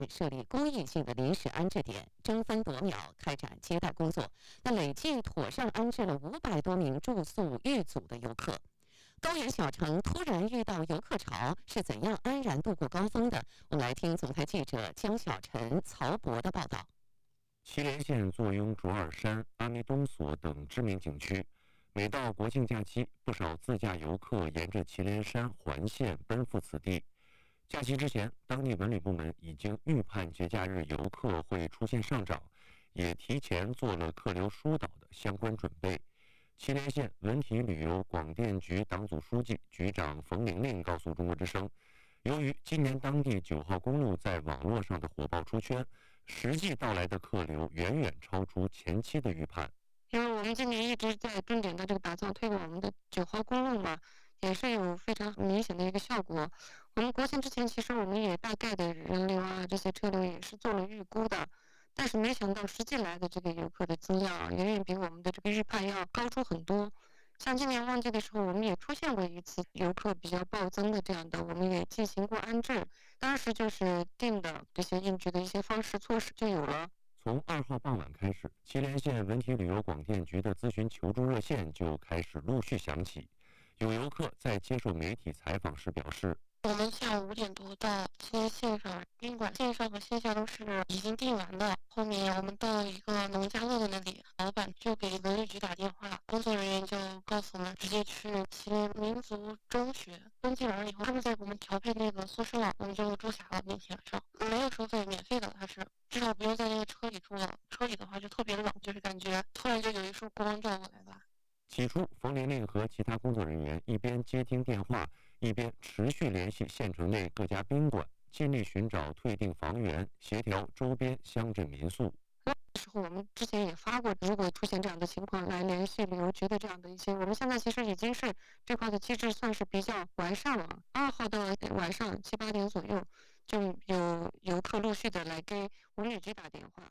会设立公益性的临时安置点，争分夺秒开展接待工作。那累计妥善安置了500多名住宿遇阻的游客。高原小城突然遇到游客潮，是怎样安然度过高峰的？我们来听总台记者江小晨、曹博的报道。 祁连县坐拥卓尔山、阿弥东所等知名景区，每到国庆假期，不少自驾游客沿着祁连山环线奔赴此地。假期之前，当地文旅部门已经预判节假日游客会出现上涨，也提前做了客流疏导的相关准备。祁连县文体旅游广电局党组书记、局长冯玲玲告诉中国之声，由于今年当地9号公路在网络上的火爆出圈，实际到来的客流远远超出前期的预判。 因为我们今年一直在重点的这个打造推广我们的9号公路嘛，也是有非常明显的一个效果。我们国庆之前，其实我们也大概的人流啊，这些车流也是做了预估的，但是没想到实际来的这个游客的增量啊，远远比我们的这个预判要高出很多。像今年旺季的时候，我们也出现过一次游客比较暴增的这样的，我们也进行过安置，当时就是定的这些应急的一些方式措施就有了。 从2号傍晚开始，祁连县文体旅游广电局的咨询求助热线就开始陆续响起。有游客在接受媒体采访时表示， 我们下午5点多到祁连线上宾馆，线上和线下都是已经订完的。后面我们到一个农家乐的那里，老板就给文旅局打电话，工作人员就告诉我们直接去祁连民族中学。登记完以后，他们在给我们调配那个宿舍，我们就住下了那天晚上，没有收费，免费的，它是至少不用在那个车里住了。车里的话就特别冷，就是感觉突然就有一束光照过来吧。 起初，冯玲玲和其他工作人员一边接听电话，一边持续联系县城内各家宾馆，尽力寻找退订房源，协调周边乡镇民宿。 时候我们之前也发过，如果出现这样的情况，来联系旅游局的这样的一些，我们现在其实已经是这块的机制算是比较完善了。2号的晚上7、8点左右，就有游客陆续的来给文旅局打电话。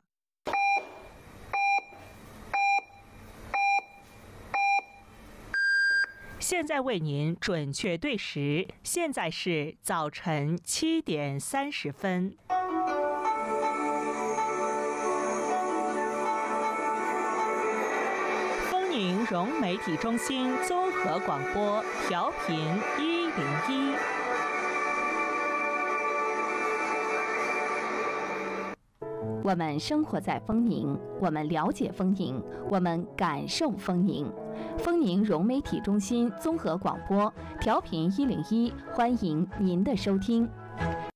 现在为您准确对时，现在是早晨7点30分。丰宁融媒体中心综合广播调频101。 我们生活在丰宁，我们了解丰宁，我们感受丰宁。丰宁融媒体中心综合广播调频101，欢迎您的收听。